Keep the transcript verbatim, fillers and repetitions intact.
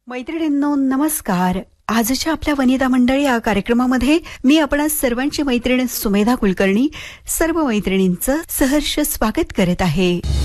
मैत्रिणींनो नमस्कार. आजच्या आपल्या वनिता मंडळी या कार्यक्रमामध्ये मी आपणा सर्वांची मैत्रीण सुमेधा कुलकर्णी सर्व मैत्रिणींचं सहर्ष स्वागत करत आहे.